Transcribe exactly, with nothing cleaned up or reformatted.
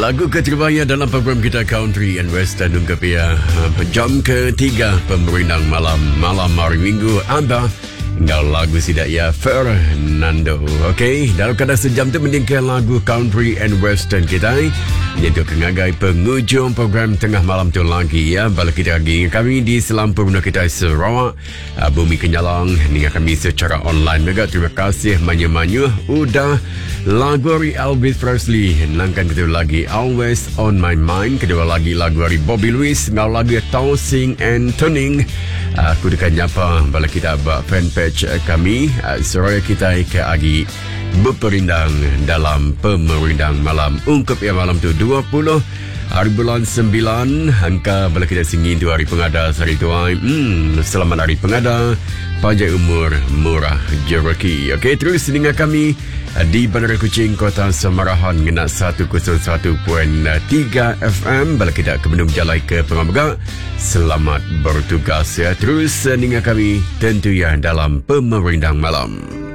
Lagu keterbaik dalam program kita Country and Western ungkap ya. Jam ketiga pemerintah malam malam hari Minggu Abah Engkau lagu sidak ya Fernando. Okey, dalam kadar sejam tu meningkat lagu Country and Western kita. Iaitu kengagai penghujung program tengah malam tu lagi ya. Bala kita lagi kami di Selampur kita Sarawak, Bumi Kenyalang dengan kami secara online juga. Terima kasih banyak-banyak udah lagu dari Elvis Presley. Nangkan kedua lagi Always on My Mind. Kedua lagi lagu dari Bobby Lewis. Ngau lagu Tossing and Turning. Aku dekat nyapa bala kita buat fanpage kami. Seraya kita ke agi berperindang dalam pemerindang malam ungkap ya malam tu dua puluh hari bulan sembilan. Angka bala kita singin tu hari pengada hari tuai. Hmm, selamat hari pengada. Panjang umur, murah jereki. Okey, terus dengan kami di Bandar Kuching, Kota Samarahan ngena seratus satu perpuluhan tiga F M. Bala kita ke Bendung Jalai ke Pengambega. Selamat bertugas ya. Terus dengan kami tentu ya dalam pemerindang malam.